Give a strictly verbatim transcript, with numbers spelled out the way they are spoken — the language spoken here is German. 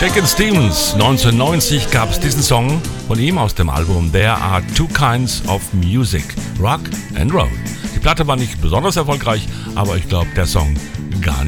Shakin' Stevens, neunzehnhundertneunzig gab es diesen Song von ihm aus dem Album There Are Two Kinds of Music, Rock and Roll. Die Platte war nicht besonders erfolgreich, aber ich glaube, der Song